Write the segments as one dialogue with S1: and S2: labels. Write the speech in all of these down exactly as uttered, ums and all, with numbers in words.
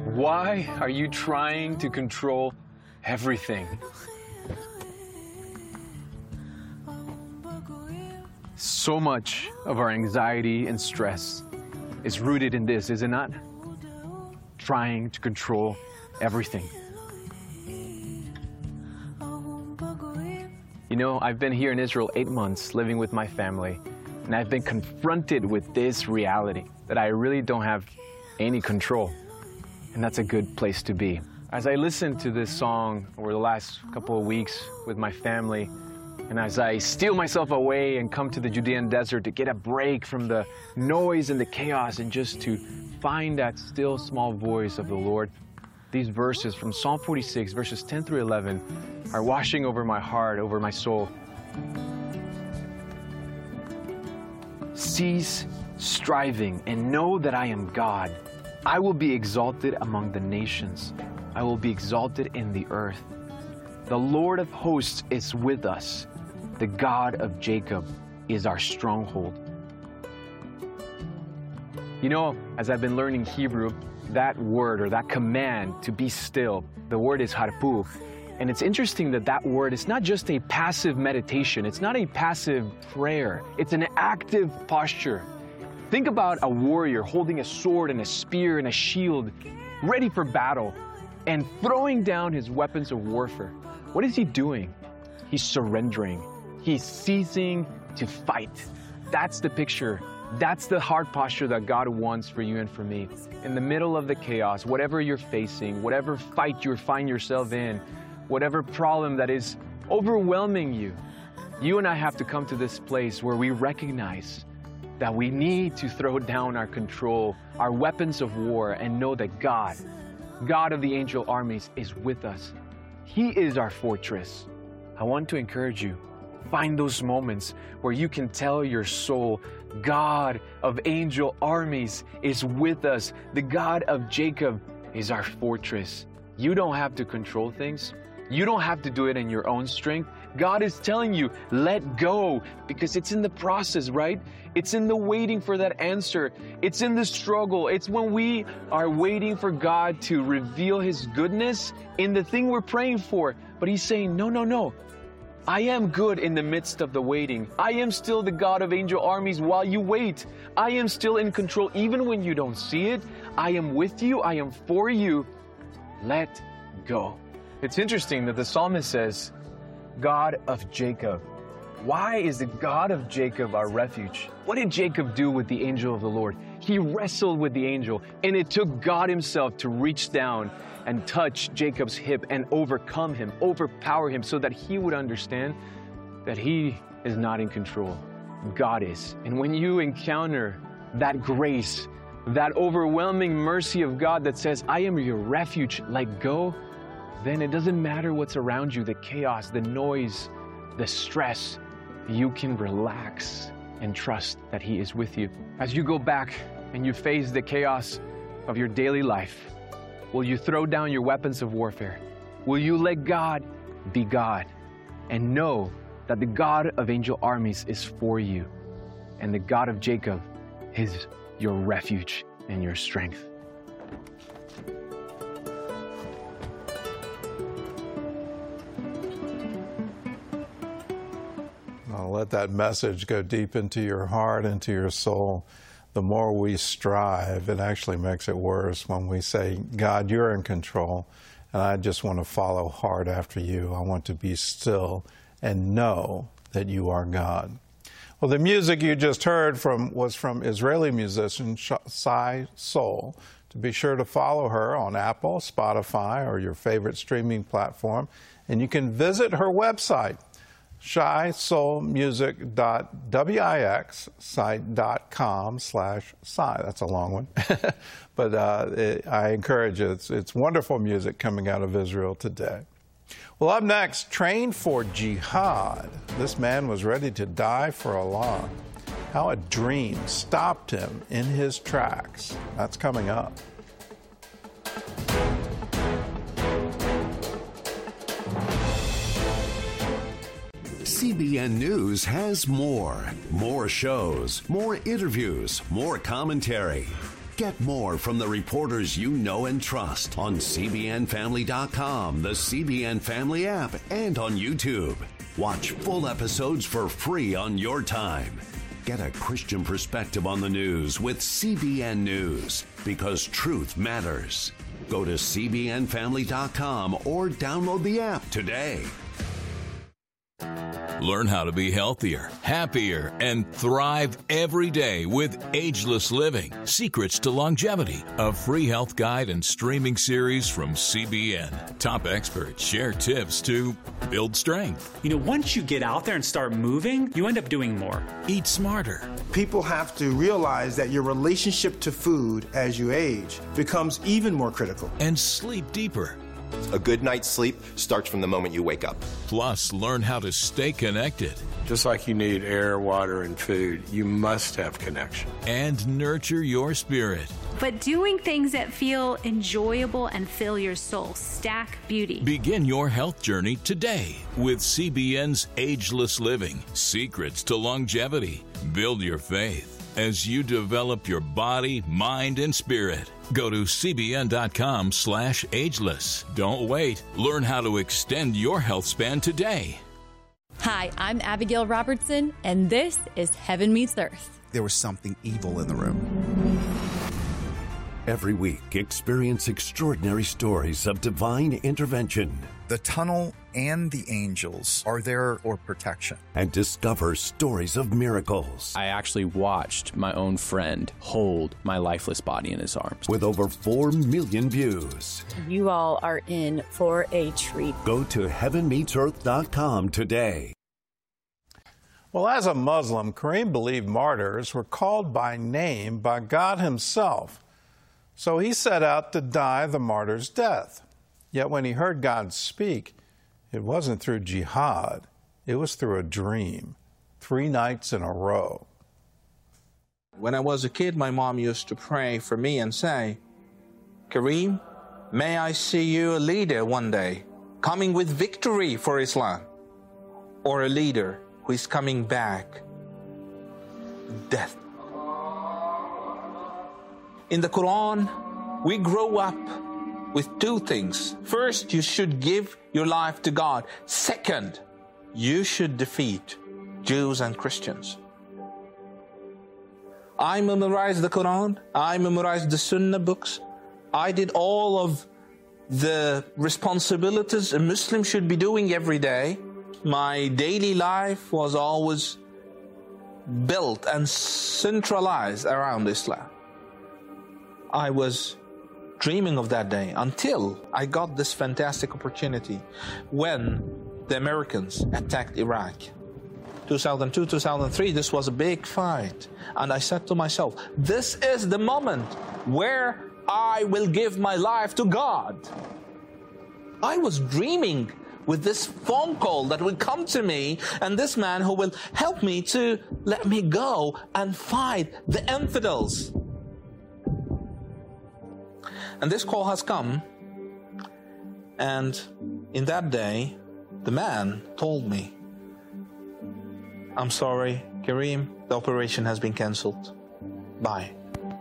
S1: Why are you trying to control everything? So much of our anxiety and stress is rooted in this, is it not? Trying to control everything. You know, I've been here in Israel eight months living with my family, and I've been confronted with this reality that I really don't have any control. And that's a good place to be. As I listened to this song over the last couple of weeks with my family, and as I steal myself away and come to the Judean desert to get a break from the noise and the chaos and just to find that still small voice of the Lord, these verses from Psalm forty-six, verses ten through eleven, are washing over my heart, over my soul. Cease striving and know that I am God. I will be exalted among the nations. I will be exalted in the earth. The Lord of hosts is with us. The God of Jacob is our stronghold. You know, as I've been learning Hebrew, that word or that command to be still, the word is harpu. And it's interesting that that word is not just a passive meditation. It's not a passive prayer. It's an active posture. Think about a warrior holding a sword and a spear and a shield, ready for battle, and throwing down his weapons of warfare. What is he doing? He's surrendering. He's ceasing to fight. That's the picture. That's the heart posture that God wants for you and for me. In the middle of the chaos, whatever you're facing, whatever fight you find yourself in, whatever problem that is overwhelming you, you and I have to come to this place where we recognize that we need to throw down our control, our weapons of war, and know that God, God of the angel armies, is with us. He is our fortress. I want to encourage you, find those moments where you can tell your soul, God of angel armies is with us. The God of Jacob is our fortress. You don't have to control things. You don't have to do it in your own strength. God is telling you, let go, because it's in the process, right? It's in the waiting for that answer. It's in the struggle. It's when we are waiting for God to reveal His goodness in the thing we're praying for. But He's saying, no, no, no. I am good in the midst of the waiting. I am still the God of angel armies while you wait. I am still in control even when you don't see it. I am with you. I am for you. Let go. It's interesting that the psalmist says, God of Jacob. Why is the God of Jacob our refuge? What did Jacob do with the angel of the Lord? He wrestled with the angel, and it took God Himself to reach down and touch Jacob's hip and overcome him, overpower him, so that he would understand that he is not in control. God is. And when you encounter that grace, that overwhelming mercy of God that says, I am your refuge, let go, then it doesn't matter what's around you, the chaos, the noise, the stress, you can relax and trust that He is with you. As you go back and you face the chaos of your daily life, will you throw down your weapons of warfare? Will you let God be God and know that the God of angel armies is for you and the God of Jacob is your refuge and your strength?
S2: I'll let that message go deep into your heart, into your soul. The more we strive, it actually makes it worse when we say, God, you're in control, and I just want to follow hard after you. I want to be still and know that you are God. Well, the music you just heard from was from Israeli musician Shai Soul. To be sure to follow her on Apple, Spotify, or your favorite streaming platform. And you can visit her website, shy soul music dot wix site dot com slash Sai. That's a long one. But uh, it, I encourage you. It's, it's wonderful music coming out of Israel today. Well, up next, trained for jihad. This man was ready to die for Allah. How a dream stopped him in his tracks. That's coming up.
S3: C B N News has more. More shows, more interviews, more commentary. Get more from the reporters you know and trust on C B N Family dot com, the C B N Family app, and on YouTube. Watch full episodes for free on your time. Get a Christian perspective on the news with C B N News, because truth matters. Go to C B N Family dot com or download the app today.
S4: Learn how to be healthier, happier, and thrive every day with Ageless Living, Secrets to Longevity, a free health guide and streaming series from C B N. Top experts share tips to build strength.
S5: You know, once you get out there and start moving, you end up doing more.
S4: Eat smarter.
S6: People have to realize that your relationship to food as you age becomes even more critical.
S4: And sleep deeper.
S7: A good night's sleep starts from the moment you wake up.
S4: Plus, learn how to stay connected.
S8: Just like you need air, water, and food, you must have connection.
S4: And nurture your spirit.
S9: But doing things that feel enjoyable and fill your soul. Stack Beauty.
S4: Begin your health journey today with C B N's Ageless Living, Secrets to Longevity. Build your faith as you develop your body, mind, and spirit. Go to C B N dot com slash ageless. Don't wait. Learn how to extend your health span today.
S10: Hi, I'm Abigail Robertson, and this is Heaven Meets Earth.
S11: There was something evil in the room.
S3: Every week, experience extraordinary stories of divine intervention.
S11: The tunnel and the angels are there for protection.
S3: And discover stories of miracles.
S12: I actually watched my own friend hold my lifeless body in his arms.
S3: With over four million views.
S10: You all are in for a treat.
S3: Go to heaven meets earth dot com today.
S2: Well, as a Muslim, Kareem believed martyrs were called by name by God himself. So he set out to die the martyr's death. Yet when he heard God speak, it wasn't through jihad. It was through a dream, three nights in a row.
S13: When I was a kid, my mom used to pray for me and say, Kareem, may I see you a leader one day, coming with victory for Islam, or a leader who is coming back, death. In the Quran, we grow up with two things. First, you should give your life to God. Second, you should defeat Jews and Christians. I memorized the Quran. I memorized the Sunnah books. I did all of the responsibilities a Muslim should be doing every day. My daily life was always built and centralized around Islam. I was dreaming of that day until I got this fantastic opportunity when the Americans attacked Iraq. two thousand two, two thousand three, this was a big fight. And I said to myself, this is the moment where I will give my life to God. I was dreaming with this phone call that will come to me and this man who will help me to let me go and fight the infidels. And this call has come, and in that day, the man told me, I'm sorry, Kareem, the operation has been cancelled. Bye.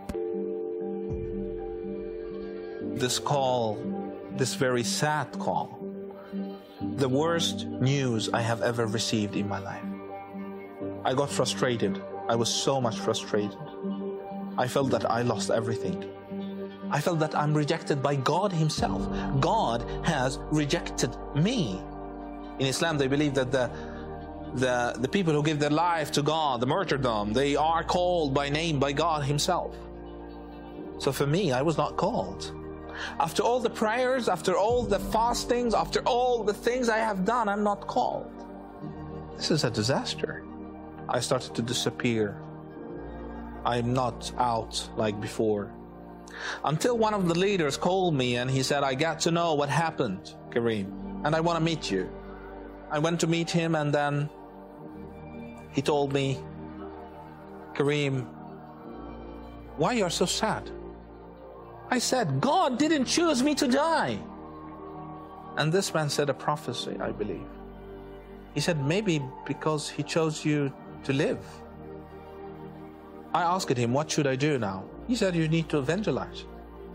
S13: This call, this very sad call, the worst news I have ever received in my life. I got frustrated. I was so much frustrated. I felt that I lost everything. I felt that I'm rejected by God himself. God has rejected me. In Islam, they believe that the, the, the people who give their life to God, the martyrdom, they are called by name by God himself. So for me, I was not called. After all the prayers, after all the fastings, after all the things I have done, I'm not called. This is a disaster. I started to disappear. I'm not out like before. Until one of the leaders called me and he said, I got to know what happened, Kareem, and I want to meet you. I went to meet him, and then he told me, Kareem, why you are so sad? I said, God didn't choose me to die. And this man said a prophecy, I believe. He said, maybe because he chose you to live. I asked him, what should I do now? He said, you need to evangelize.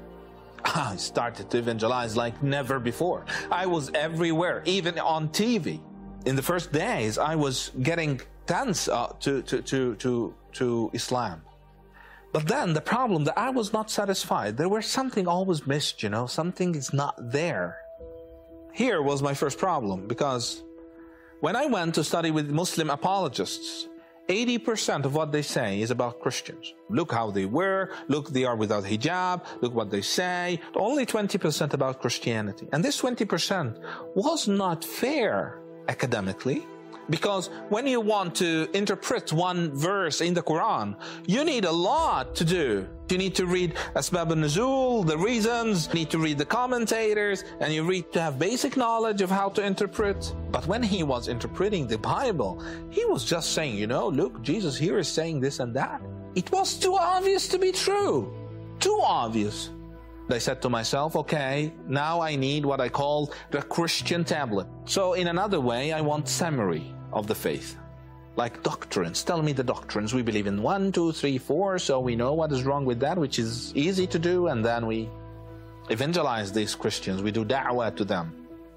S13: I started to evangelize like never before. I was everywhere, even on T V. In the first days, I was getting tense uh, to, to, to, to, to Islam. But then the problem that I was not satisfied. There was something always missed, you know, something is not there. Here was my first problem, because when I went to study with Muslim apologists, eighty percent of what they say is about Christians. Look how they wear, look, they are without hijab, look what they say. Only twenty percent about Christianity. And this twenty percent was not fair academically, because when you want to interpret one verse in the Quran, you need a lot to do. You need to read Asbab al-Nuzul, the reasons, you need to read the commentators, and you read to have basic knowledge of how to interpret. But when he was interpreting the Bible, he was just saying, you know, look, Jesus here is saying this and that. It was too obvious to be true. Too obvious. I said to myself, okay, now I need what I call the Christian tablet. So in another way, I want summary of the faith. Like doctrines. Tell me the doctrines. We believe in one, two, three, four, so we know what is wrong with that, which is easy to do, and then we evangelize these Christians. We do da'wah to them.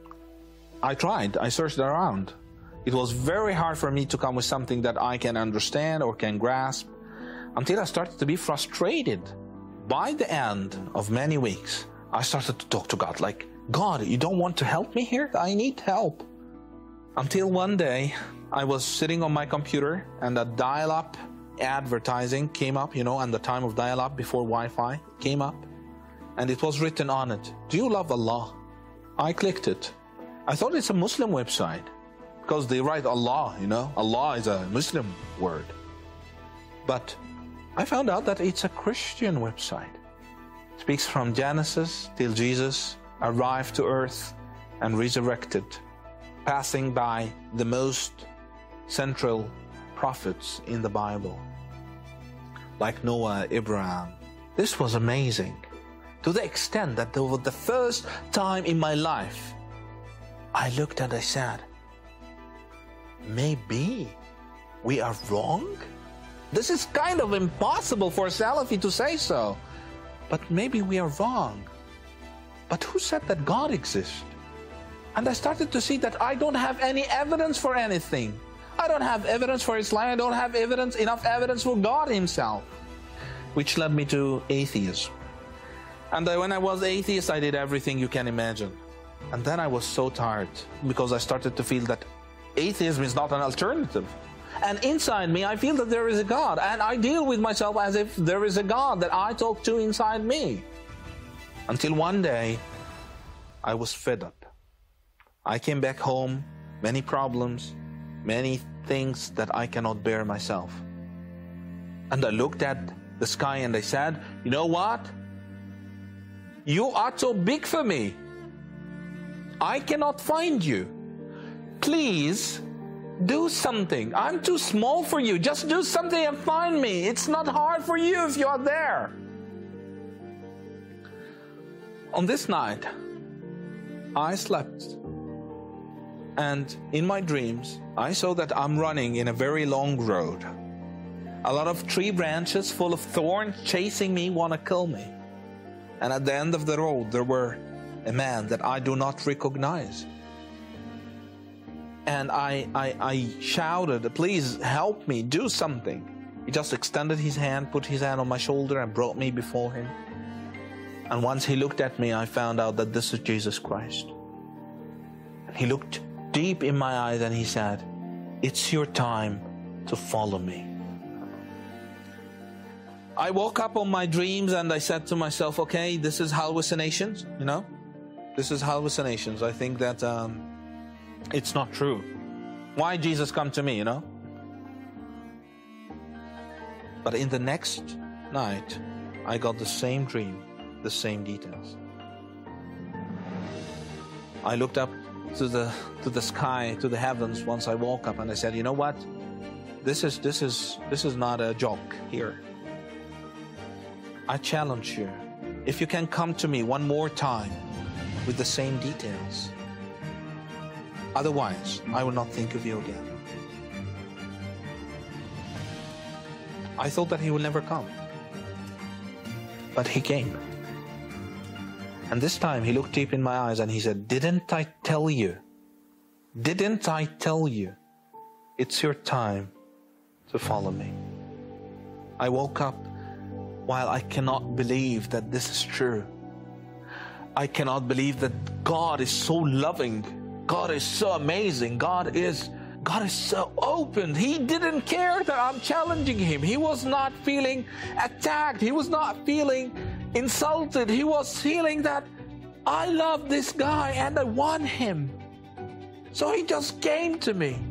S13: I tried. I searched around. It was very hard for me to come with something that I can understand or can grasp, until I started to be frustrated. By the end of many weeks, I started to talk to God like, God, you don't want to help me here? I need help. Until one day, I was sitting on my computer and a dial-up advertising came up, you know, and the time of dial-up before Wi-Fi came up. And it was written on it, do you love Allah? I clicked it. I thought it's a Muslim website, because they write Allah, you know. Allah is a Muslim word. But I found out that it's a Christian website. It speaks from Genesis till Jesus arrived to earth and resurrected, passing by the most central prophets in the Bible, like Noah, Abraham. This was amazing, to the extent that for the first time in my life, I looked and I said, maybe we are wrong? This is kind of impossible for a Salafi to say so. But maybe we are wrong. But who said that God exists? And I started to see that I don't have any evidence for anything. I don't have evidence for Islam. I don't have evidence, enough evidence for God himself. Which led me to atheism. And when I was atheist, I did everything you can imagine. And then I was so tired, because I started to feel that atheism is not an alternative. And inside me, I feel that there is a God. And I deal with myself as if there is a God that I talk to inside me. Until one day, I was fed up. I came back home, many problems, many things that I cannot bear myself. And I looked at the sky and I said, you know what? You are so big for me. I cannot find you. Please, do something. I'm too small for you. Just do something and find me. It's not hard for you if you are there. On this night, I slept. And in my dreams, I saw that I'm running in a very long road. A lot of tree branches full of thorns chasing me, want to kill me. And at the end of the road, there were a man that I do not recognize. And I, I, I shouted, please help me, do something. He just extended his hand, put his hand on my shoulder and brought me before him. And once he looked at me, I found out that this is Jesus Christ. And he looked deep in my eyes and he said, it's your time to follow me. I woke up on my dreams and I said to myself, okay, this is hallucinations, you know? This is hallucinations. I think that um, it's not true. Why Jesus come to me, you know? But in the next night, I got the same dream, the same details. I looked up to the to the sky, to the heavens once I woke up, and I said, you know what? This is this is this is not a joke here. I challenge you. If you can come to me one more time with the same details. Otherwise, I will not think of you again. I thought that he will never come. But he came. And this time he looked deep in my eyes and he said, didn't I tell you? Didn't I tell you? It's your time to follow me. I woke up while I cannot believe that this is true. I cannot believe that God is so loving. God is so amazing. God is, God is so open. He didn't care that I'm challenging him. He was not feeling attacked. He was not feeling insulted. He was feeling that I love this guy and I want him. So he just came to me.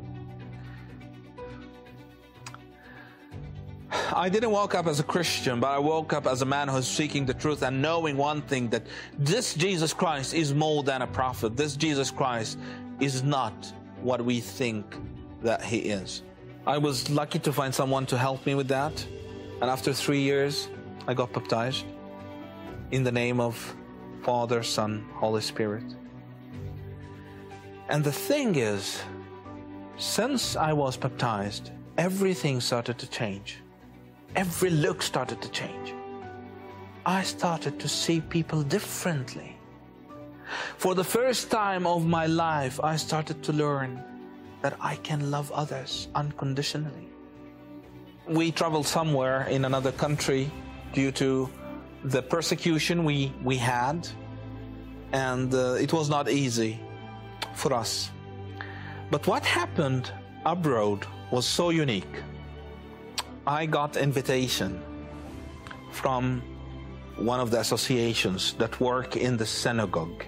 S13: I didn't wake up as a Christian, but I woke up as a man who's seeking the truth and knowing one thing, that this Jesus Christ is more than a prophet. This Jesus Christ is not what we think that he is. I was lucky to find someone to help me with that. And after three years, I got baptized in the name of Father, Son, Holy Spirit. And the thing is, since I was baptized, everything started to change. Every look started to change. I started to see people differently. For the first time of my life, I started to learn that I can love others unconditionally. We traveled somewhere in another country due to the persecution we, we had, and uh, it was not easy for us. But what happened abroad was so unique. I got invitation from one of the associations that work in the synagogue.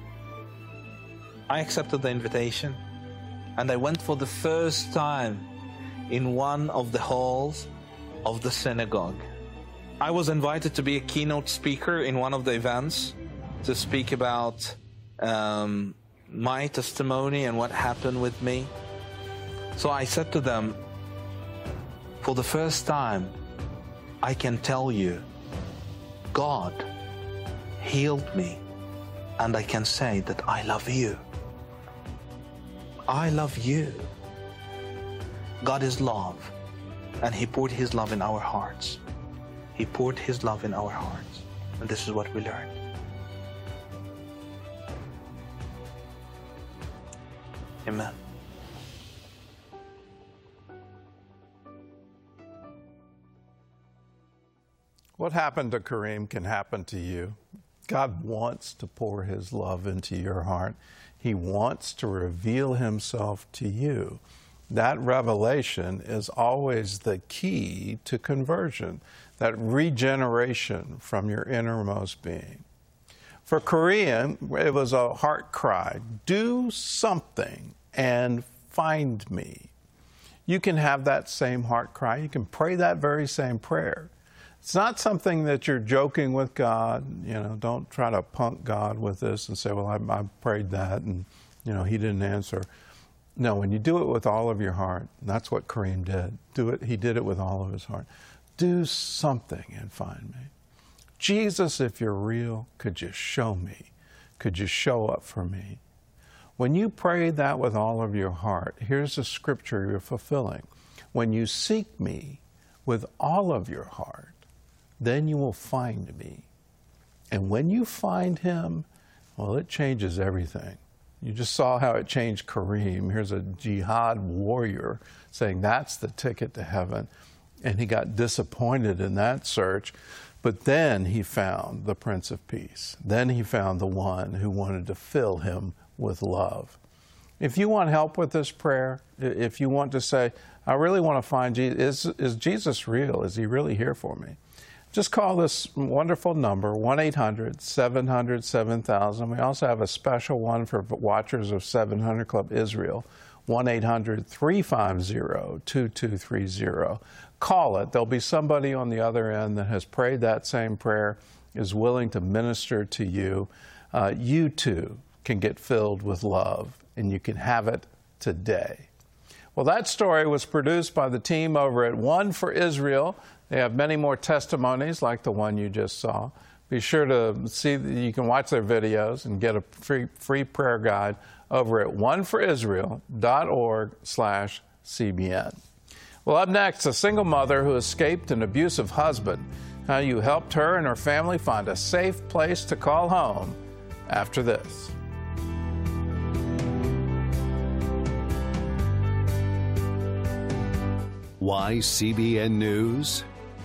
S13: I accepted the invitation and I went for the first time in one of the halls of the synagogue. I was invited to be a keynote speaker in one of the events to speak about um, my testimony and what happened with me. So I said to them, for the first time, I can tell you, God healed me, and I can say that I love you. I love you. God is love, and he poured his love in our hearts. He poured his love in our hearts, and this is what we learned. Amen.
S2: What happened to Kareem can happen to you. God wants to pour his love into your heart. He wants to reveal himself to you. That revelation is always the key to conversion, that regeneration from your innermost being. For Kareem, it was a heart cry, do something and find me. You can have that same heart cry. You can pray that very same prayer. It's not something that you're joking with God. You know, don't try to punk God with this and say, well, I, I prayed that and, you know, he didn't answer. No, when you do it with all of your heart, that's what Kareem did. Do it. He did it with all of his heart. Do something and find me. Jesus, if you're real, could you show me? Could you show up for me? When you pray that with all of your heart, here's a scripture you're fulfilling. When you seek me with all of your heart, then you will find me. And when you find him, well, it changes everything. You just saw how it changed Kareem. Here's a jihad warrior saying that's the ticket to heaven. And he got disappointed in that search. But then he found the Prince of Peace. Then he found the one who wanted to fill him with love. If you want help with this prayer, if you want to say, I really want to find Jesus, is, is Jesus real? Is he really here for me? Just call this wonderful number, one eight hundred, seven hundred, seven thousand. We also have a special one for watchers of seven hundred Club Israel, one eight hundred, three five zero, two two three zero. Call it. There'll be somebody on the other end that has prayed that same prayer, is willing to minister to you. Uh, you too can get filled with love, and you can have it today. Well, that story was produced by the team over at One for Israel. They have many more testimonies like the one you just saw. Be sure to see, you can watch their videos and get a free, free prayer guide over at one for israel dot org slash C B N. Well, up next, a single mother who escaped an abusive husband how you helped her and her family find a safe place to call home after this.
S3: Why C B N News?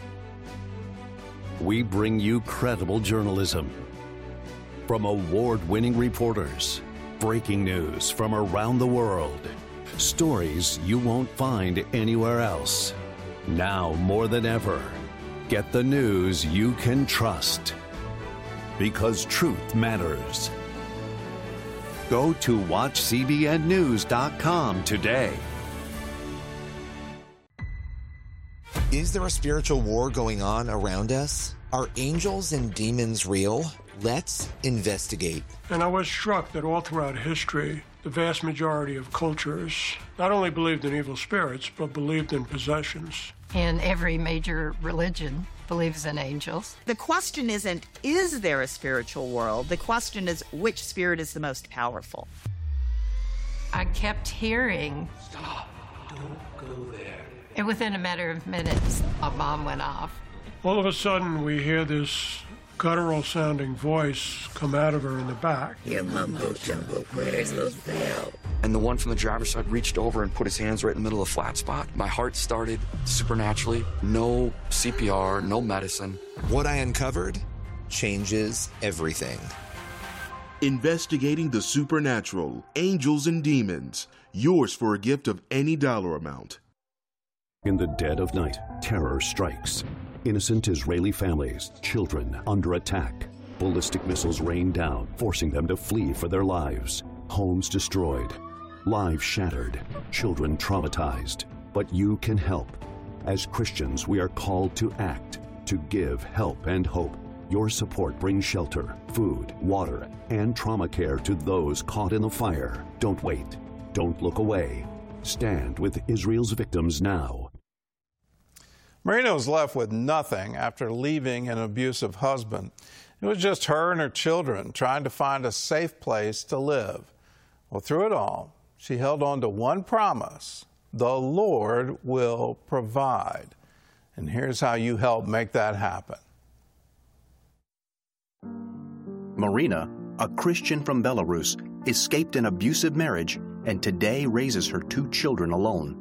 S3: We bring you credible journalism from award-winning reporters, breaking news from around the world, stories you won't find anywhere else. Now more than ever, get the news you can trust, because truth matters. Go to watch C B N news dot com today.
S14: Is there a spiritual war going on around us? Are angels and demons real? Let's investigate.
S15: And I was struck that all throughout history, the vast majority of cultures not only believed in evil spirits, but believed in possessions.
S16: And every major religion believes in angels.
S17: The question isn't, is there a spiritual world? The question is, which spirit is the most powerful?
S16: I kept hearing,
S15: stop, don't go there.
S16: And within a matter of minutes, a bomb went off.
S15: All of a sudden, we hear this guttural-sounding voice come out of her in the back.
S18: Your mumbo-jumbo prayers will fail.
S19: And the one from the driver's side reached over and put his hands right in the middle of the flat spot. My heart started supernaturally. No C P R, no medicine.
S14: What I uncovered changes everything.
S20: Investigating the supernatural, angels and demons. Yours for a gift of any dollar amount.
S3: In the dead of night, terror strikes. Innocent Israeli families, children under attack. Ballistic missiles rain down, forcing them to flee for their lives. Homes destroyed, lives shattered, children traumatized. But you can help. As Christians, we are called to act, to give help and hope. Your support brings shelter, food, water, and trauma care to those caught in the fire. Don't wait. Don't look away. Stand with Israel's victims now.
S2: Marina was left with nothing after leaving an abusive husband. It was just her and her children trying to find a safe place to live. Well, through it all, she held on to one promise: the Lord will provide. And here's how you help make that happen.
S21: Marina, a Christian from Belarus, escaped an abusive marriage and today raises her two children alone.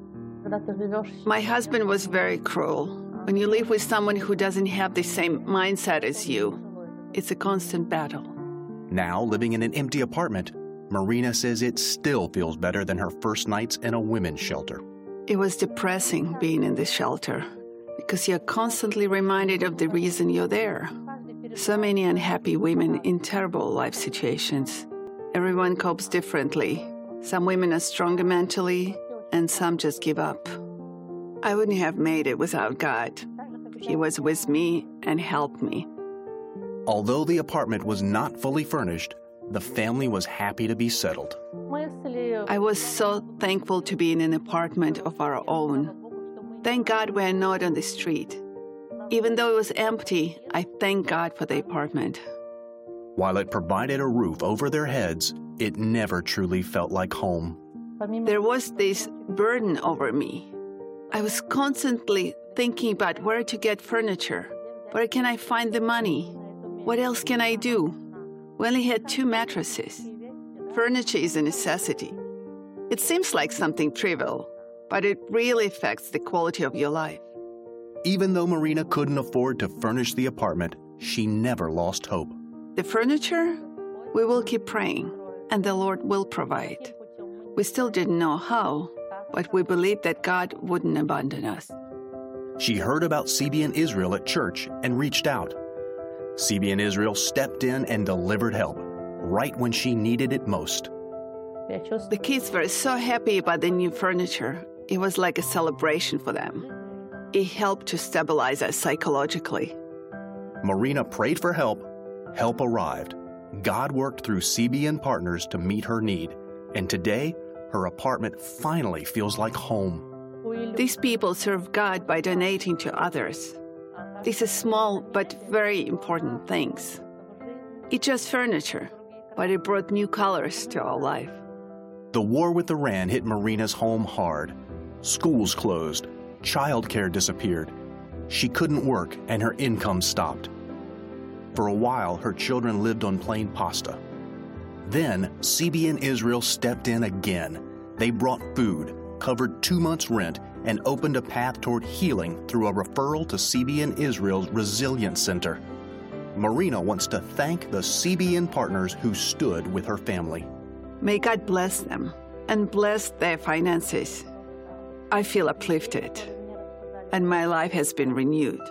S22: My husband was very cruel. When you live with someone who doesn't have the same mindset as you, it's a constant battle.
S21: Now, living in an empty apartment, Marina says it still feels better than her first nights in a women's shelter.
S22: It was depressing being in this shelter because you're constantly reminded of the reason you're there. So many unhappy women in terrible life situations. Everyone copes differently. Some women are stronger mentally, and some just give up. I wouldn't have made it without God. He was with me and helped me.
S21: Although the apartment was not fully furnished, the family was happy to be settled.
S22: I was so thankful to be in an apartment of our own. Thank God we're not on the street. Even though it was empty, I thank God for the apartment.
S21: While it provided a roof over their heads, it never truly felt like home.
S22: There was this burden over me. I was constantly thinking about where to get furniture. Where can I find the money? What else can I do? We only had two mattresses. Furniture is a necessity. It seems like something trivial, but it really affects the quality of your life.
S21: Even though Marina couldn't afford to furnish the apartment, she never lost hope.
S22: The furniture? We will keep praying, and the Lord will provide. We still didn't know how, but we believed that God wouldn't abandon us.
S21: She heard about C B N Israel at church and reached out. C B N Israel stepped in and delivered help, right when she needed it most.
S22: The kids were so happy about the new furniture. It was like a celebration for them. It helped to stabilize us psychologically.
S21: Marina prayed for help. Help arrived. God worked through C B N partners to meet her need. And today, her apartment finally feels like home.
S22: These people serve God by donating to others. These are small but very important things. It's just furniture, but it brought new colors to our life.
S21: The war with Iran hit Marina's home hard. Schools closed. Childcare disappeared. She couldn't work and her income stopped. For a while, her children lived on plain pasta. Then, C B N Israel stepped in again. They brought food, covered two months' rent, and opened a path toward healing through a referral to C B N Israel's Resilience Center. Marina wants to thank the C B N partners who stood with her family.
S22: May God bless them and bless their finances. I feel uplifted, and my life has been renewed.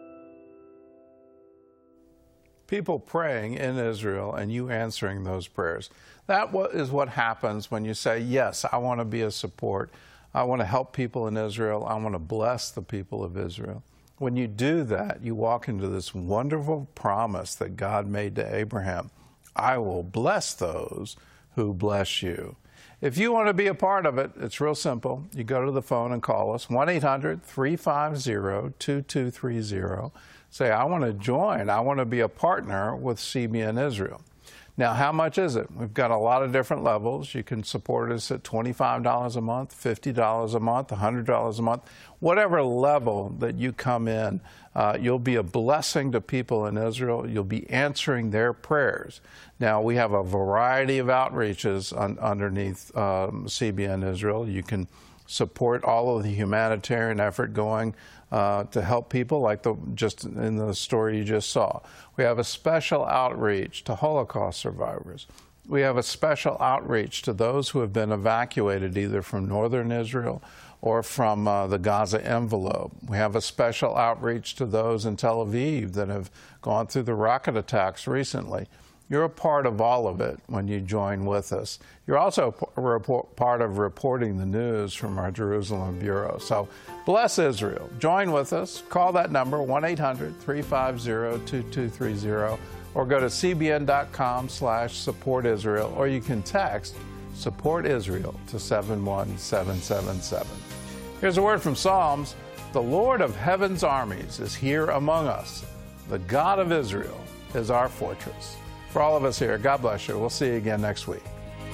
S2: People praying in Israel and you answering those prayers. That is what happens when you say, yes, I want to be a support. I want to help people in Israel. I want to bless the people of Israel. When you do that, you walk into this wonderful promise that God made to Abraham. I will bless those who bless you. If you want to be a part of it, it's real simple. You go to the phone and call us, one eight hundred, three five zero, two two three zero. Say, I want to join. I want to be a partner with C B N Israel. Now, how much is it? We've got a lot of different levels. You can support us at twenty-five dollars a month, fifty dollars a month, one hundred dollars a month. Whatever level that you come in, uh, you'll be a blessing to people in Israel. You'll be answering their prayers. Now, we have a variety of outreaches un underneath um, C B N Israel. You can support all of the humanitarian effort going uh, to help people, like the just in the story you just saw. We have a special outreach to Holocaust survivors. We have a special outreach to those who have been evacuated either from northern Israel or from uh, the Gaza envelope. We have a special outreach to those in Tel Aviv that have gone through the rocket attacks recently. You're a part of all of it when you join with us. You're also a part of reporting the news from our Jerusalem Bureau. So bless Israel. Join with us. Call that number, one eight hundred, three five zero, two two three zero, or go to cbn.com slash support Israel, or you can text support Israel to seven one seven seven seven. Here's a word from Psalms. The Lord of heaven's armies is here among us. The God of Israel is our fortress. For all of us here, God bless you. We'll see you again next week.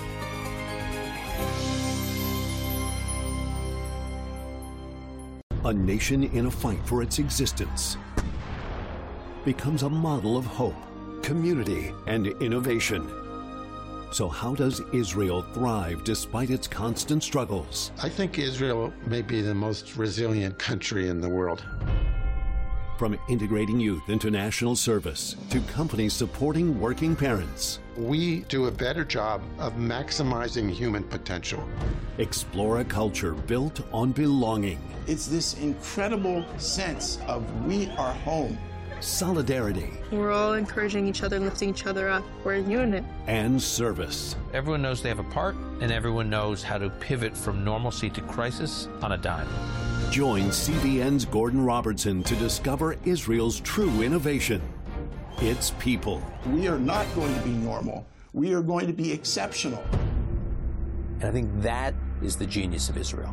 S3: A nation in a fight for its existence becomes a model of hope, community, and innovation. So how does Israel thrive despite its constant struggles?
S1: I think Israel may be the most resilient country in the world.
S3: From integrating youth into national service to companies supporting working parents.
S1: We do a better job of maximizing human potential.
S3: Explore a culture built on belonging.
S5: It's this incredible sense of we are home.
S3: Solidarity.
S23: We're all encouraging each other, lifting each other up. We're a unit.
S3: And service.
S24: Everyone knows they have a part, and everyone knows how to pivot from normalcy to crisis on a dime.
S3: Join C B N's Gordon Robertson to discover Israel's true innovation. Its people.
S5: We are not going to be normal. We are going to be exceptional.
S24: And I think that is the genius of Israel.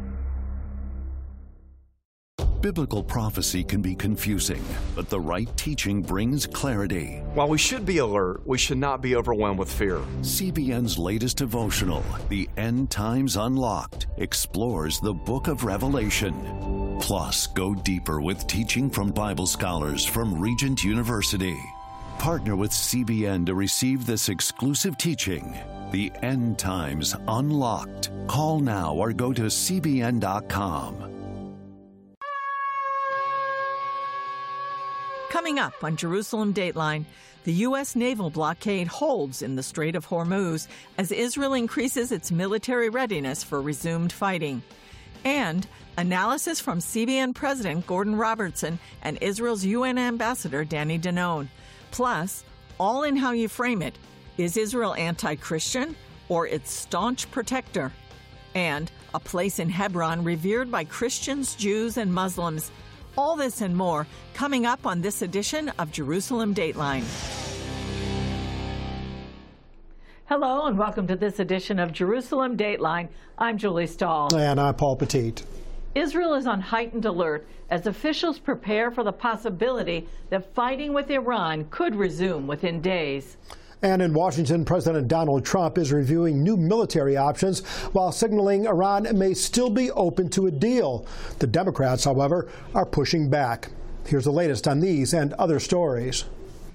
S3: Biblical prophecy can be confusing, but the right teaching brings clarity.
S25: While we should be alert, we should not be overwhelmed with fear.
S3: C B N's latest devotional, The End Times Unlocked, explores the book of Revelation. Plus, go deeper with teaching from Bible scholars from Regent University. Partner with C B N to receive this exclusive teaching, The End Times Unlocked. Call now or go to c b n dot com.
S26: Coming up on Jerusalem Dateline, the U S naval blockade holds in the Strait of Hormuz as Israel increases its military readiness for resumed fighting. And analysis from C B N President Gordon Robertson and Israel's U N Ambassador Danny Danon. Plus, all in how you frame it, is Israel anti-Christian or its staunch protector? And a place in Hebron revered by Christians, Jews, and Muslims. All this and more coming up on this edition of Jerusalem Dateline. Hello and welcome to this edition of Jerusalem Dateline. I'm Julie Stahl.
S27: And I'm Paul Petit.
S26: Israel is on heightened alert as officials prepare for the possibility that fighting with Iran could resume within days.
S27: And in Washington, President Donald Trump is reviewing new military options while signaling Iran may still be open to a deal. The Democrats, however, are pushing back. Here's the latest on these and other stories.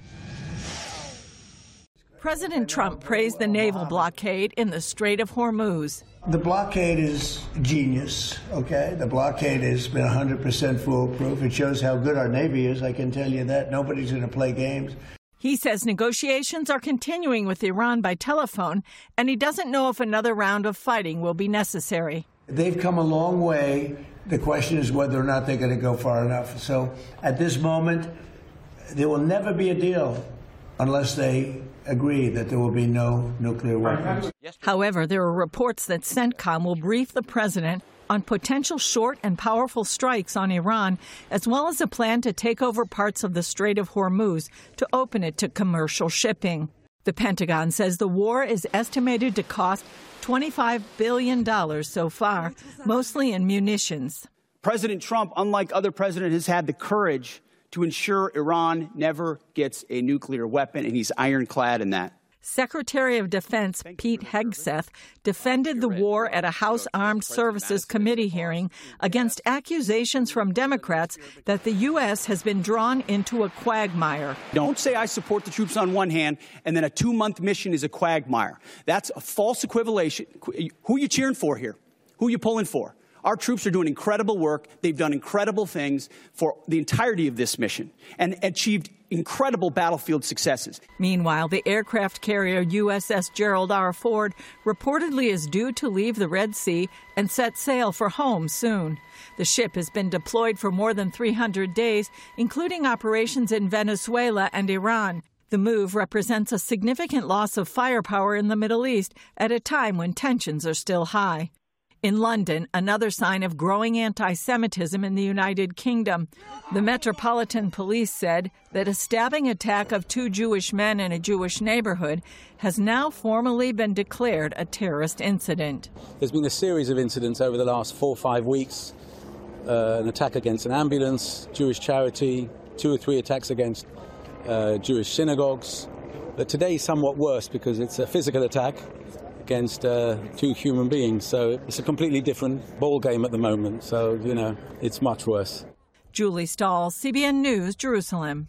S26: President Trump praised the naval blockade in the Strait of Hormuz.
S4: The blockade is genius, okay? The blockade has been one hundred percent foolproof. It shows how good our Navy is, I can tell you that. Nobody's going to play games.
S26: He says negotiations are continuing with Iran by telephone, and he doesn't know if another round of fighting will be necessary.
S4: They've come a long way. The question is whether or not they're going to go far enough. So at this moment, there will never be a deal unless they agree that there will be no nuclear weapons.
S26: However, there are reports that CENTCOM will brief the president on potential short and powerful strikes on Iran, as well as a plan to take over parts of the Strait of Hormuz to open it to commercial shipping. The Pentagon says the war is estimated to cost twenty-five billion dollars so far, mostly in munitions.
S6: President Trump, unlike other presidents, has had the courage to ensure Iran never gets a nuclear weapon, and he's ironclad in that.
S26: Secretary of Defense Pete Hegseth defended the war at a House Armed Services Committee hearing against accusations from Democrats that the U S has been drawn into a quagmire.
S6: Don't say I support the troops on one hand and then a two-month mission is a quagmire. That's a false equivalation. Who are you cheering for here? Who are you pulling for? Our troops are doing incredible work. They've done incredible things for the entirety of this mission and achieved incredible battlefield successes.
S26: Meanwhile, the aircraft carrier U S S Gerald R. Ford reportedly is due to leave the Red Sea and set sail for home soon. The ship has been deployed for more than three hundred days, including operations in Venezuela and Iran. The move represents a significant loss of firepower in the Middle East at a time when tensions are still high. In London, another sign of growing anti-Semitism in the United Kingdom. The Metropolitan Police said that a stabbing attack of two Jewish men in a Jewish neighborhood has now formally been declared a terrorist incident.
S7: There's been a series of incidents over the last four or five weeks. Uh, an attack against an ambulance, Jewish charity, two or three attacks against uh, Jewish synagogues. But today is somewhat worse because it's a physical attack against uh, two human beings. So it's a completely different ball game at the moment. So, you know, it's much worse.
S26: Julie Stahl, C B N News, Jerusalem.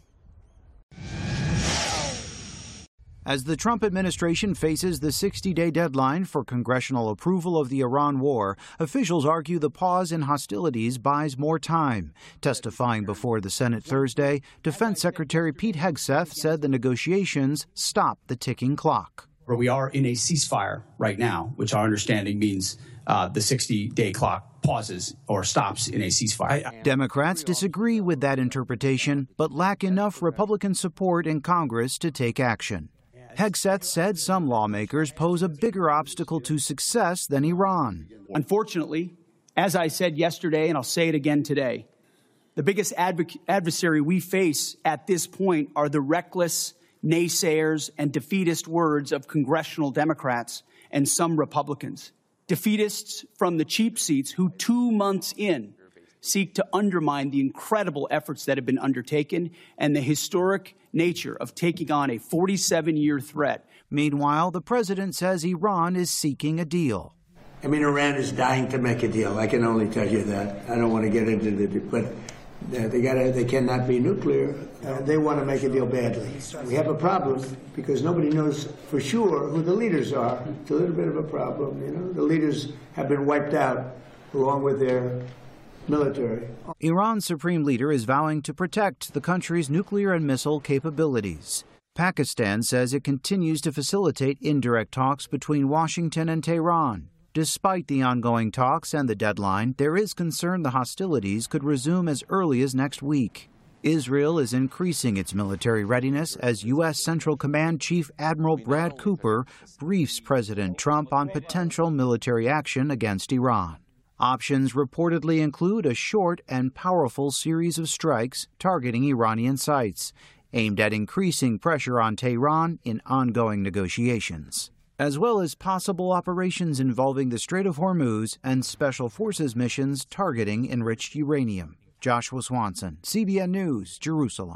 S8: As the Trump administration faces the sixty-day deadline for congressional approval of the Iran war, officials argue the pause in hostilities buys more time. Testifying before the Senate Thursday, Defense Secretary Pete Hegseth said the negotiations stop the ticking clock.
S9: Where we are in a ceasefire right now, which our understanding means uh, the sixty-day clock pauses or stops in a ceasefire.
S8: Democrats disagree with that interpretation, but lack enough Republican support in Congress to take action. Hegseth said some lawmakers pose a bigger obstacle to success than Iran.
S6: Unfortunately, as I said yesterday, and I'll say it again today, the biggest adv- adversary we face at this point are the reckless naysayers and defeatist words of congressional Democrats and some Republicans. Defeatists from the cheap seats who two months in seek to undermine the incredible efforts that have been undertaken and the historic nature of taking on a forty-seven-year threat.
S8: Meanwhile, the president says Iran is seeking a deal.
S4: I mean, Iran is dying to make a deal. I can only tell you that. I don't want to get into the, but uh, they gotta, they cannot be nuclear. Uh, they want to make a deal badly. We have a problem because nobody knows for sure who the leaders are. It's a little bit of a problem, you know. The leaders have been wiped out along with their military.
S8: Iran's supreme leader is vowing to protect the country's nuclear and missile capabilities. Pakistan says it continues to facilitate indirect talks between Washington and Tehran. Despite the ongoing talks and the deadline, there is concern the hostilities could resume as early as next week. Israel is increasing its military readiness as U S. Central Command Chief Admiral Brad Cooper briefs President Trump on potential military action against Iran. Options reportedly include a short and powerful series of strikes targeting Iranian sites, aimed at increasing pressure on Tehran in ongoing negotiations, as well as possible operations involving the Strait of Hormuz and Special Forces missions targeting enriched uranium. Joshua Swanson, C B N News, Jerusalem.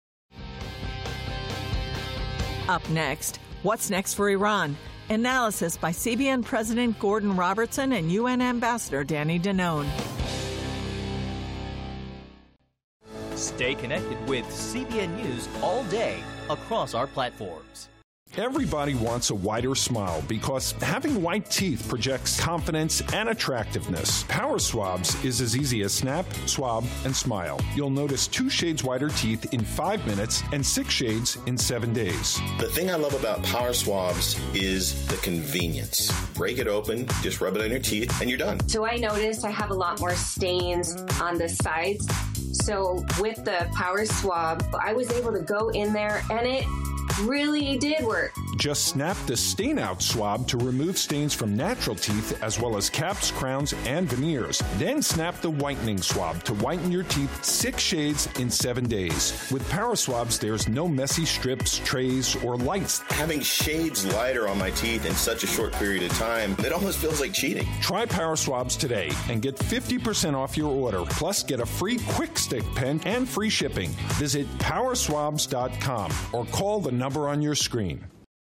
S26: Up next, what's next for Iran? Analysis by C B N President Gordon Robertson and U N Ambassador Danny Danon.
S10: Stay connected with C B N News all day across our platforms.
S11: Everybody wants a whiter smile because having white teeth projects confidence and attractiveness. Power Swabs is as easy as snap, swab, and smile. You'll notice two shades whiter teeth in five minutes and six shades in seven days.
S12: The thing I love about Power Swabs is the convenience. Break it open, just rub it on your teeth, and you're done.
S13: So I noticed I have a lot more stains on the sides. So with the Power Swab, I was able to go in there and it really did work.
S11: Just snap the stain out swab to remove stains from natural teeth as well as caps, crowns, and veneers. Then snap the whitening swab to whiten your teeth six shades in seven days. With Power Swabs, there's no messy strips, trays, or lights.
S12: Having shades lighter on my teeth in such a short period of time, it almost feels like cheating.
S11: Try Power Swabs today and get fifty percent off your order. Plus, get a free Quick Stick pen and free shipping. Visit power swabs dot com or call the number on your screen.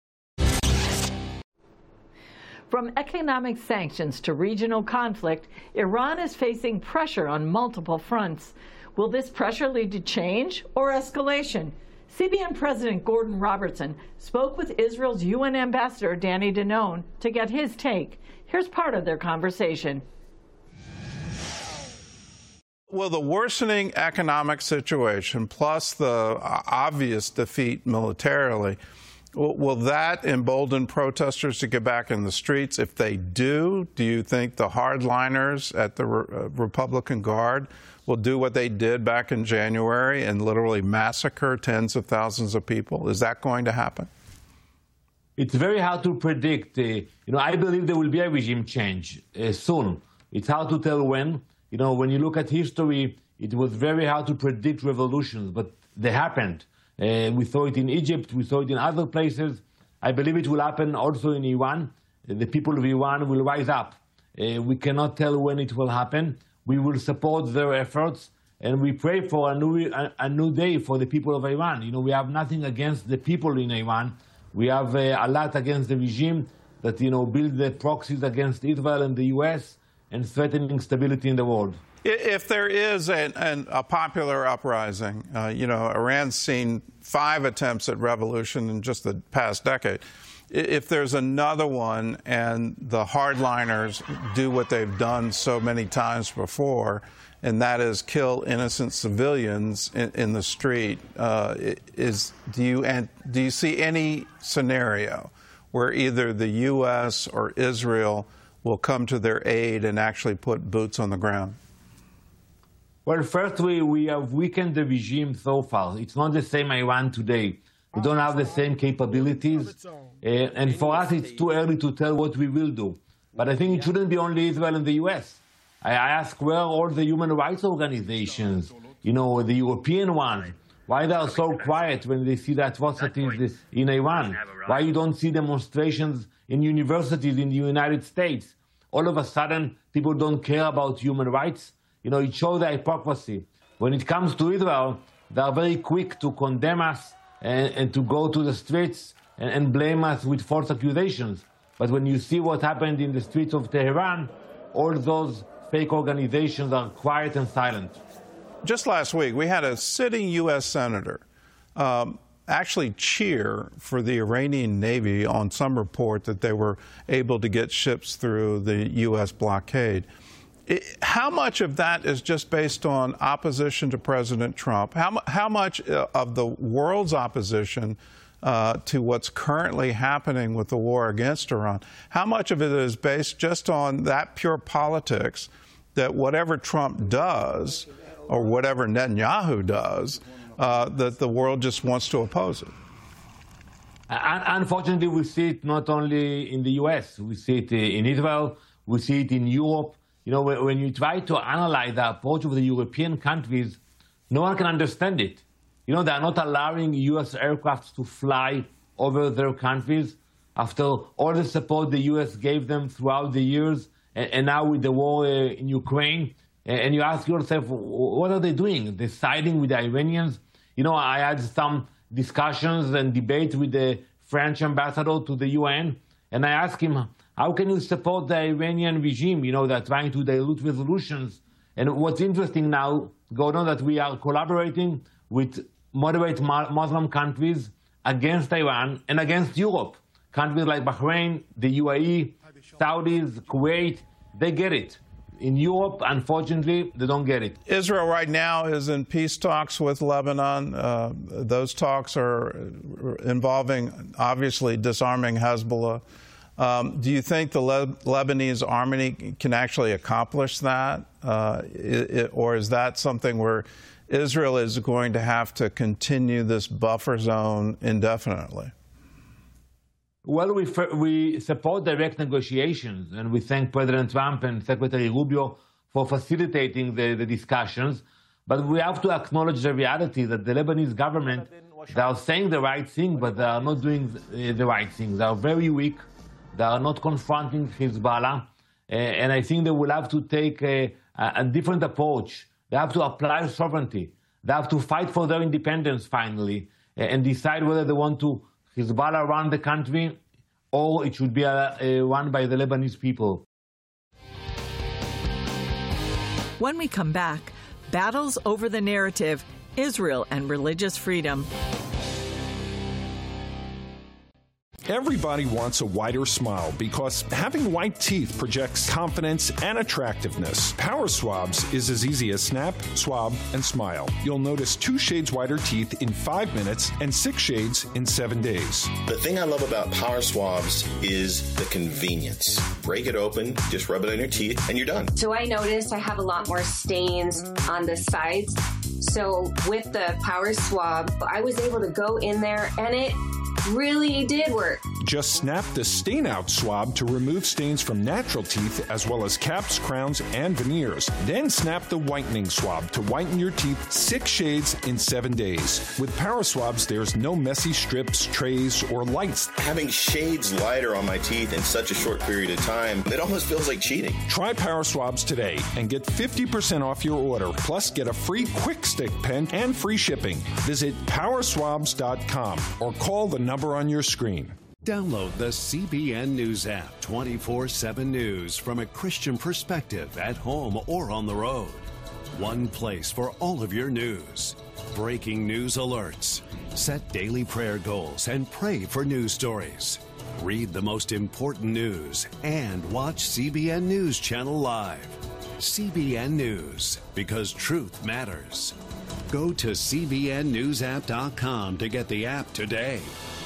S15: From economic sanctions to regional conflict, Iran is facing pressure on multiple fronts. Will this pressure lead to change or escalation? C B N President Gordon Robertson spoke with Israel's U N Ambassador Danny Danon to get his take. Here's part of their conversation.
S2: Well, the worsening economic situation plus the obvious defeat militarily, will that embolden protesters to get back in the streets? If they do, do you think the hardliners at the Re- Republican Guard will do what they did back in January and literally massacre tens of thousands of people? Is that going to happen?
S16: It's very hard to predict. Uh, you know, I believe there will be a regime change uh, soon. It's hard to tell when. You know, when you look at history, it was very hard to predict revolutions, but they happened. Uh, we saw it in Egypt, we saw it in other places. I believe it will happen also in Iran. Uh, the people of Iran will rise up. Uh, we cannot tell when it will happen. We will support their efforts, and we pray for a new, a, a new day for the people of Iran. You know, we have nothing against the people in Iran. We have uh, a lot against the regime that, you know, build the proxies against Israel and the U S and threatening stability in the world.
S2: If there is an, an, a popular uprising, uh, you know, Iran's seen five attempts at revolution in just the past decade. If there's another one and the hardliners do what they've done so many times before, and that is kill innocent civilians in, in the street, uh, is do you and do you see any scenario where either the U S or Israel will come to their aid and actually put boots on the ground?
S16: Well, first, we, we have weakened the regime so far. It's not the same Iran today. We don't have the same capabilities. Uh, and for us, it's too early to tell what we will do. But I think it shouldn't be only Israel and the U S. I, I ask where are all the human rights organizations, you know, the European ones, why they are so quiet when they see the atrocities in Iran? Why you don't see demonstrations in universities in the United States? All of a sudden, people don't care about human rights. You know, it shows the hypocrisy. When it comes to Israel, they are very quick to condemn us and, and to go to the streets and, and blame us with false accusations. But when you see what happened in the streets of Tehran, all those fake organizations are quiet and silent.
S2: Just last week, we had a sitting U S senator um, actually cheer for the Iranian Navy on some report that they were able to get ships through the U S blockade. It, how much of that is just based on opposition to President Trump? How, how much of the world's opposition uh, to what's currently happening with the war against Iran, how much of it is based just on that pure politics that whatever Trump does or whatever Netanyahu does, uh, that the world just wants to oppose it?
S16: Unfortunately, we see it not only in the U S. We see it in Israel. We see it in Europe. You know, when you try to analyze the approach of the European countries, no one can understand it. You know, they are not allowing U S aircraft to fly over their countries after all the support the U S gave them throughout the years, and, and now with the war uh, in Ukraine. And you ask yourself, what are they doing? They're siding with the Iranians? You know, I had some discussions and debate with the French ambassador to the U N, and I asked him, how can you support the Iranian regime? You know, they're trying to dilute resolutions And what's interesting now, Gordon, that we are collaborating with moderate Muslim countries against Iran and against Europe. Countries like Bahrain, the U A E, Saudis, Kuwait, they get it. In Europe, unfortunately, they don't get it.
S2: Israel right now is in peace talks with Lebanon. Uh, those talks are involving, obviously, disarming Hezbollah. Um, do you think the Le Lebanese army can actually accomplish that? Uh, it, it, or is that something where Israel is going to have to continue this buffer zone indefinitely?
S16: Well, we, we support direct negotiations, and we thank President Trump and Secretary Rubio for facilitating the, the discussions. But we have to acknowledge the reality that the Lebanese government, they are saying the right thing, but they are not doing the right thing. They are very weak. They are not confronting Hezbollah. Uh, and I think they will have to take a, a different approach. They have to apply sovereignty. They have to fight for their independence finally uh, and decide whether they want to Hezbollah run the country, or it should be uh, uh, run by the Lebanese people.
S26: When we come back, battles over the narrative, Israel and religious freedom.
S11: Everybody wants a wider smile because having white teeth projects confidence and attractiveness. Power Swabs is as easy as snap, swab, and smile. You'll notice two shades whiter teeth in five minutes and six shades in seven days.
S12: The thing I love about Power Swabs is the convenience. Break it open, just rub it on your teeth, and you're done.
S13: So I noticed I have a lot more stains on the sides. So with the Power Swab, I was able to go in there and it really did work.
S11: Just snap the Stain Out swab to remove stains from natural teeth as well as caps, crowns, and veneers. Then snap the whitening swab to whiten your teeth six shades in seven days. With Power Swabs, there's no messy strips, trays, or lights.
S12: Having shades lighter on my teeth in such a short period of time, it almost feels like cheating.
S11: Try Power Swabs today and get fifty percent off your order. Plus, get a free Quick Stick pen and free shipping. Visit power swabs dot com or call the number on your screen.
S3: Download the C B N News app, twenty-four seven News from a Christian perspective at home or on the road. One place for all of your news. Breaking news alerts. Set daily prayer goals and pray for news stories. Read the most important news and watch C B N News Channel live. C B N News, because truth matters. Go to C B N news app dot com to get the app today.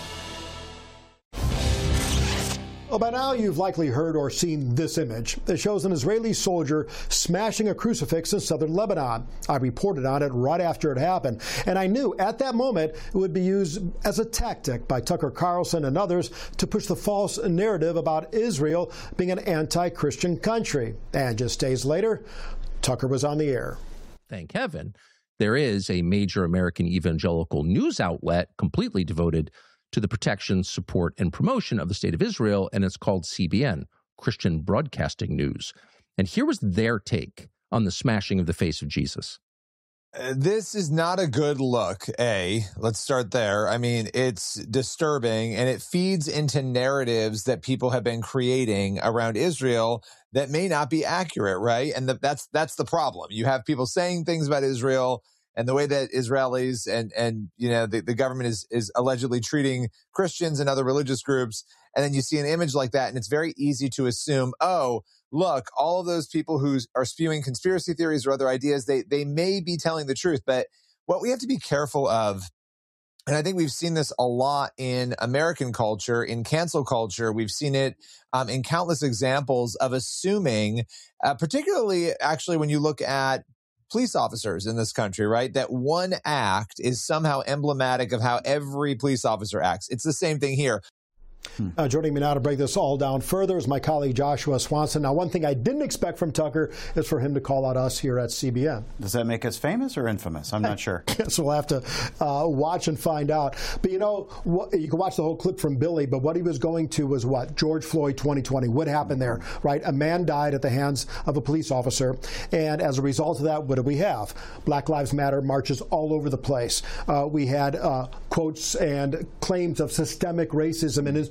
S27: Well, by now you've likely heard or seen this image. It shows an Israeli soldier smashing a crucifix in southern Lebanon. I reported on it right after it happened, and I knew at that moment it would be used as a tactic by Tucker Carlson and others to push the false narrative about Israel being an anti-Christian country. And just days later, Tucker was on the air.
S14: Thank heaven. There is a major American evangelical news outlet completely devoted to the protection, support, and promotion of the State of Israel, and it's called C B N, Christian Broadcasting News. And here was their take on the smashing of the face of Jesus.
S17: Uh, this is not a good look, A. Let's start there. I mean, it's disturbing, and it feeds into narratives that people have been creating around Israel that may not be accurate, right? And the, that's that's the problem. You have people saying things about Israel and the way that Israelis and, and you know, the, the government is, is allegedly treating Christians and other religious groups. And then you see an image like that, and it's very easy to assume, oh, look, all of those people who are spewing conspiracy theories or other ideas, they, they may be telling the truth. But what we have to be careful of, and I think we've seen this a lot in American culture, in cancel culture. We've seen it um, in countless examples of assuming, uh, particularly actually when you look at police officers in this country, right? That one act is somehow emblematic of how every police officer acts. It's the same thing here.
S27: Hmm. Uh, joining me now to break this all down further is my colleague Joshua Swanson. Now, one thing I didn't expect from Tucker is for him to call out us here at C B N.
S18: Does that make us famous or infamous? I'm not sure.
S27: So we'll have to uh, watch and find out. But, you know, what, you can watch the whole clip from Billy, but what he was going to was what? George Floyd twenty twenty. What happened there, right? A man died at the hands of a police officer. And as a result of that, what did we have? Black Lives Matter marches all over the place. Uh, we had uh, quotes and claims of systemic racism and institutions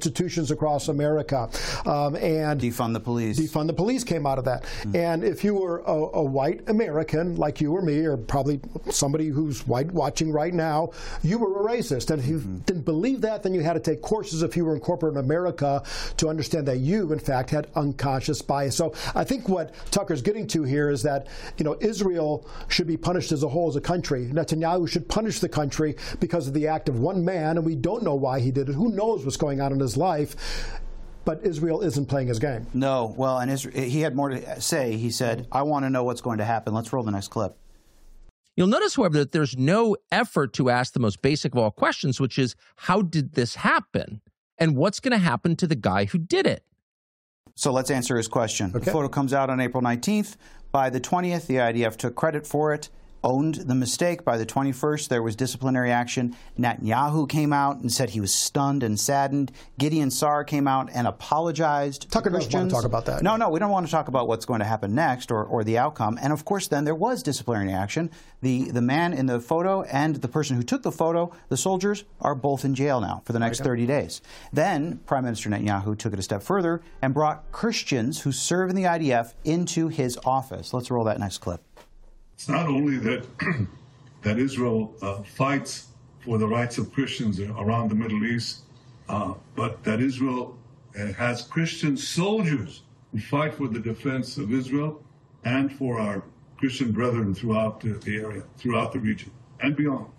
S27: institutions across America. Um, and
S18: defund the police.
S27: Defund the police came out of that. Mm-hmm. And if you were a, a white American like you or me, or probably somebody who's white watching right now, you were a racist. And if you mm-hmm. didn't believe that, then you had to take courses if you were in corporate America to understand that you, in fact, had unconscious bias. So I think what Tucker's getting to here is that, you know, Israel should be punished as a whole as a country. Netanyahu should punish the country because of the act of one man, and we don't know why he did it. Who knows what's going on in his life? But Israel isn't playing his game.
S18: No. Well, and Israel, he had more to say. He said, I want to know what's going to happen. Let's roll the next clip.
S14: You'll notice, however, that there's no effort to ask the most basic of all questions, which is, how did this happen? And what's going to happen to the guy who did it?
S18: So let's answer his question. Okay. The photo comes out on April nineteenth. By the twentieth, the I D F took credit for it, owned the mistake. By the twenty-first, there was disciplinary action. Netanyahu came out and said he was stunned and saddened. Gideon Saar came out and apologized
S27: Tucker
S18: to Christians.
S27: doesn't want to talk about that.
S18: No, no, we don't want to talk about what's going to happen next or, or the outcome. And, of course, then there was disciplinary action. The, the man in the photo and the person who took the photo, the soldiers, are both in jail now for the next thirty days. Then Prime Minister Netanyahu took it a step further and brought Christians who serve in the I D F into his office. Let's roll that next clip.
S1: It's not only that that Israel uh, fights for the rights of Christians around the Middle East, uh, but that Israel uh, has Christian soldiers who fight for the defense of Israel and for our Christian brethren throughout the, the area, throughout the region, and beyond.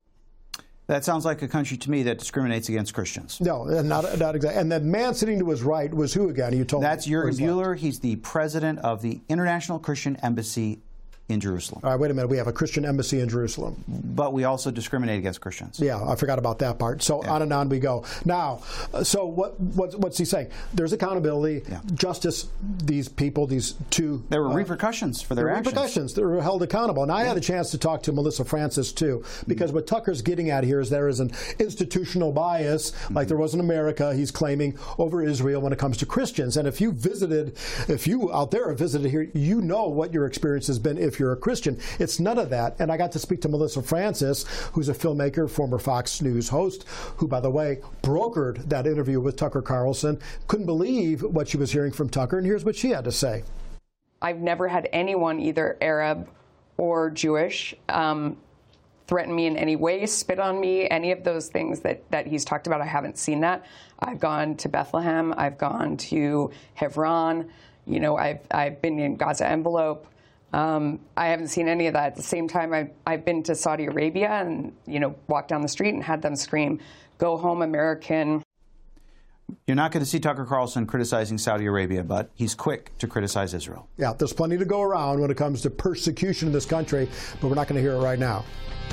S18: That sounds like a country to me that discriminates against Christians.
S27: No, not, not exactly. And the man sitting to his right was who again? You told
S18: That's
S27: me.
S18: Jürgen Buehler. He's the president of the International Christian Embassy in Jerusalem.
S27: All right, wait a minute. We have a Christian embassy in Jerusalem.
S18: But we also discriminate against Christians.
S27: Yeah, I forgot about that part. So yeah. on and on we go. Now, so what, what what's he saying? There's accountability, yeah. justice, these people, these two...
S18: There were
S27: uh,
S18: repercussions for their
S27: there were
S18: actions.
S27: repercussions. They were held accountable. And I yeah. had a chance to talk to Melissa Francis, too, because mm-hmm. what Tucker's getting at here is there is an institutional bias, mm-hmm. like there was in America, he's claiming, over Israel when it comes to Christians. And if you visited, if you out there have visited here, you know what your experience has been if you're a Christian. It's none of that. And I got to speak to Melissa Francis, who's a filmmaker, former Fox News host, who, by the way, brokered that interview with Tucker Carlson. Couldn't believe what she was hearing from Tucker. And here's what she had to say.
S5: I've never had anyone, either Arab or Jewish, um, threaten me in any way, spit on me, any of those things that, that he's talked about. I haven't seen that. I've gone to Bethlehem. I've gone to Hebron. You know, I've, I've been in Gaza envelope. Um, I haven't seen any of that. At the same time, I've, I've been to Saudi Arabia and, you know, walked down the street and had them scream, "Go home, American."
S18: You're not going to see Tucker Carlson criticizing Saudi Arabia, but he's quick to criticize Israel.
S27: Yeah, there's plenty to go around when it comes to persecution in this country, but we're not going to hear it right now.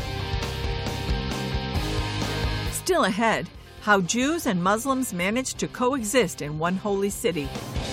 S26: Still ahead, how Jews and Muslims managed to coexist in one holy city.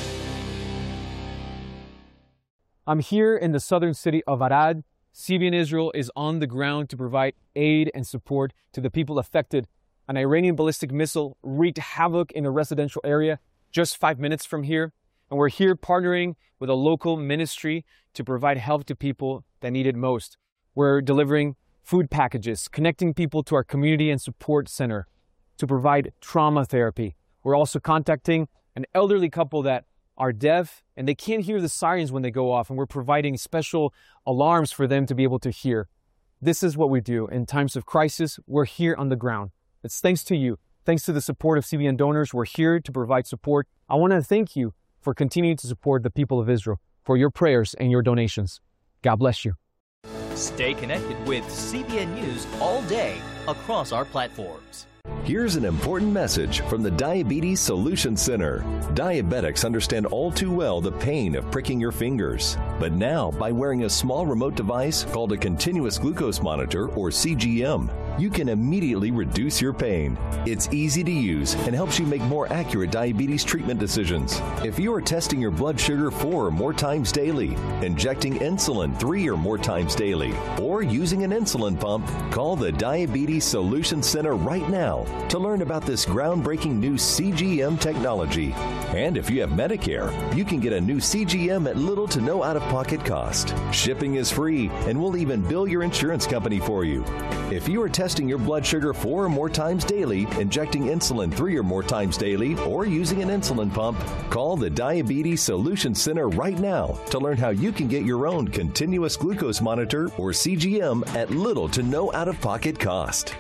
S19: I'm here in the southern city of Arad. C B N Israel is on the ground to provide aid and support to the people affected. An Iranian ballistic missile wreaked havoc in a residential area just five minutes from here. And we're here partnering with a local ministry to provide help to people that need it most. We're delivering food packages, connecting people to our community and support center to provide trauma therapy. We're also contacting an elderly couple that are deaf and they can't hear the sirens when they go off, and we're providing special alarms for them to be able to hear. This is what we do in times of crisis. We're here on the ground. It's thanks to you. Thanks to the support of C B N donors, we're here to provide support. I want to thank you for continuing to support the people of Israel, for your prayers and your donations. God bless you.
S10: Stay connected with C B N News all day across our platforms.
S20: Here's an important message from the Diabetes Solution Center. Diabetics understand all too well the pain of pricking your fingers. But now, by wearing a small remote device called a continuous glucose monitor, or C G M, you can immediately reduce your pain. It's easy to use and helps you make more accurate diabetes treatment decisions. If you are testing your blood sugar four or more times daily, injecting insulin three or more times daily, or using an insulin pump, call the Diabetes Solution Center right now to learn about this groundbreaking new C G M technology. And if you have Medicare, you can get a new C G M at little to no out-of-pocket cost. Shipping is free, and we'll even bill your insurance company for you. If you are testing your blood sugar four or more times daily, injecting insulin three or more times daily, or using an insulin pump, call the Diabetes Solution Center right now to learn how you can get your own continuous glucose monitor or C G M at little to no out-of-pocket cost.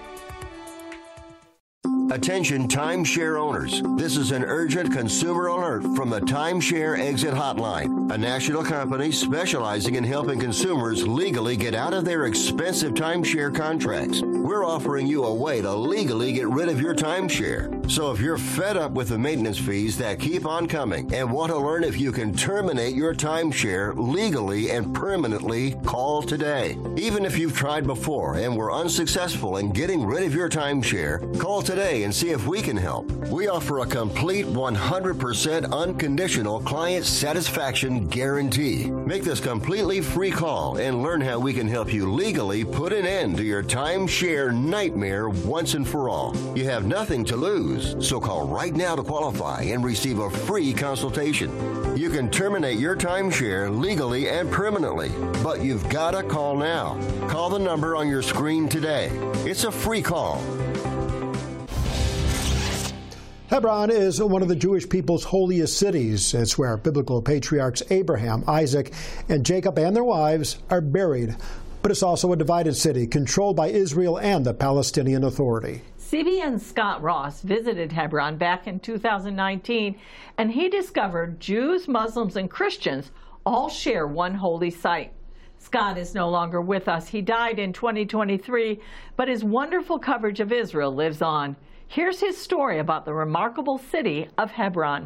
S7: Attention timeshare owners. This is an urgent consumer alert from the Timeshare Exit Hotline, a national company specializing in helping consumers legally get out of their expensive timeshare contracts. We're offering you a way to legally get rid of your timeshare. So if you're fed up with the maintenance fees that keep on coming and want to learn if you can terminate your timeshare legally and permanently, call today. Even if you've tried before and were unsuccessful in getting rid of your timeshare, call today and see if we can help. We offer a complete one hundred percent unconditional client satisfaction guarantee. Make this completely free call and learn how we can help you legally put an end to your timeshare nightmare once and for all. You have nothing to lose, so call right now to qualify and receive a free consultation. You can terminate your timeshare legally and permanently, but you've got to call now. Call the number on your screen today. It's a free call.
S27: Hebron is one of the Jewish people's holiest cities. It's where biblical patriarchs Abraham, Isaac, and Jacob and their wives are buried. But it's also a divided city controlled by Israel and the Palestinian Authority.
S15: C B N's Scott Ross visited Hebron back in two thousand nineteen, and he discovered Jews, Muslims, and Christians all share one holy site. Scott is no longer with us. He died in twenty twenty-three, but his wonderful coverage of Israel lives on. Here's his story about the remarkable city of Hebron.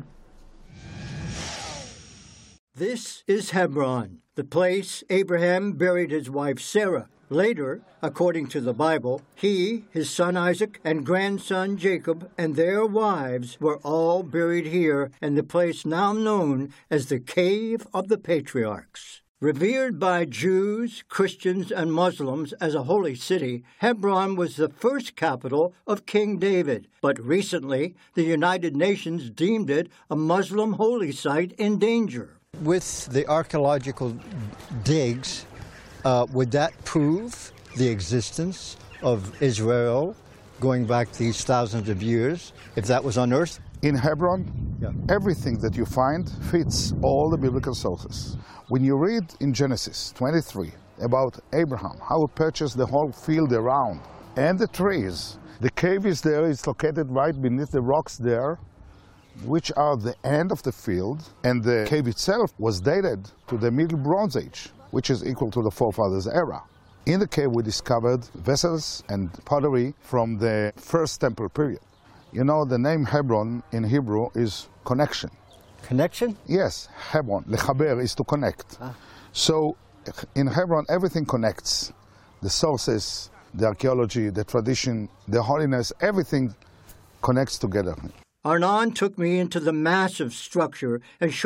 S9: This is Hebron, the place Abraham buried his wife Sarah. Later, according to the Bible, he, his son Isaac, and grandson Jacob, and their wives were all buried here in the place now known as the Cave of the Patriarchs. Revered by Jews, Christians, and Muslims as a holy city, Hebron was the first capital of King David. But recently, the United Nations deemed it a Muslim holy site in danger.
S21: With the archaeological digs, uh, would that prove the existence of Israel going back these thousands of years, if that was unearthed?
S22: In Hebron,
S21: yeah.
S22: everything that you find fits all the biblical sources. When you read in Genesis twenty-three about Abraham, how he purchased the whole field around, and the trees, the cave is there, it's located right beneath the rocks there, which are the end of the field, and the cave itself was dated to the Middle Bronze Age, which is equal to the forefathers' era. In the cave we discovered vessels and pottery from the first temple period. You know, the name Hebron in Hebrew is connection.
S21: Connection?
S22: Yes, Hebron. Lechaber is to connect. Ah. So in Hebron, everything connects. The sources, the archaeology, the tradition, the holiness, everything connects together.
S9: Arnon took me into the massive structure and showed